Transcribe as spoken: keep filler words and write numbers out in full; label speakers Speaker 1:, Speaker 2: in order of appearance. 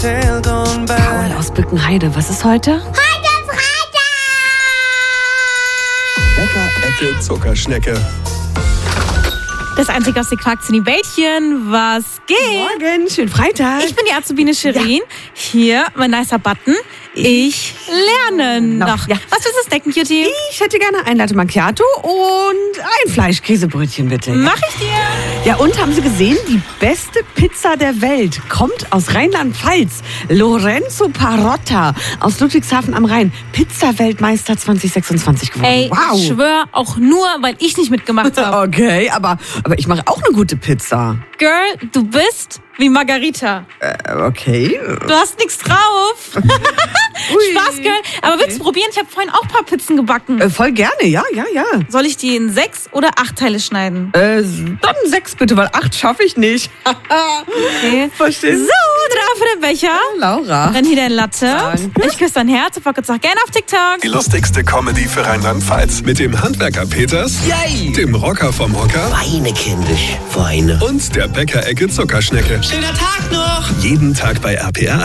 Speaker 1: Paul aus Bückenheide, was ist heute?
Speaker 2: Heute Freitag!
Speaker 3: Bäcker, Ecke, Zuckerschnecke.
Speaker 4: Das einzige aus den Quark-Zinni-Bällchen, was geht?
Speaker 1: Morgen, schönen Freitag.
Speaker 4: Ich bin die Azubine Shirin. Ja. Hier, mein nicer Button. Ich lerne noch.
Speaker 1: noch. Ja.
Speaker 4: Was willst du snacken, Cutie?
Speaker 1: Ich hätte gerne ein Latte Macchiato und ein Fleischkäsebrötchen, bitte. Ja.
Speaker 4: Mach ich dir.
Speaker 1: Ja, und haben Sie gesehen, die beste Pizza der Welt kommt aus Rheinland-Pfalz. Lorenzo Parotta aus Ludwigshafen am Rhein. Pizza-Weltmeister zwanzig sechsundzwanzig geworden.
Speaker 4: Ey,
Speaker 1: wow.
Speaker 4: Ich schwör, auch nur, weil ich nicht mitgemacht habe.
Speaker 1: Okay, aber, aber ich mache auch eine gute Pizza.
Speaker 4: Girl, du bist wie Margarita.
Speaker 1: Äh, okay.
Speaker 4: Du hast nichts drauf. Spaß, Girl. Aber willst du probieren? Ich habe vorhin auch ein paar Pizzen gebacken.
Speaker 1: Äh, voll gerne, ja, ja, ja.
Speaker 4: Soll ich die in sechs oder acht Teile schneiden?
Speaker 1: Äh, dann sechs bitte, weil acht schaffe ich nicht.
Speaker 4: Okay.
Speaker 1: Verstehst du?
Speaker 4: So, drauf für den Becher.
Speaker 1: Laura.
Speaker 4: Dann hier dein Latte.
Speaker 1: Danke.
Speaker 4: Ich küsse dein Herz und folge uns auch gerne auf TikTok.
Speaker 3: Die lustigste Comedy für Rheinland-Pfalz. Mit dem Handwerker Peters,
Speaker 5: Yay!
Speaker 3: dem Rocker vom Hocker
Speaker 5: Weine, kindisch, Weine.
Speaker 3: und der Bäcker-Ecke Zuckerschnecke.
Speaker 5: Schöner Tag noch!
Speaker 3: Jeden Tag bei R P R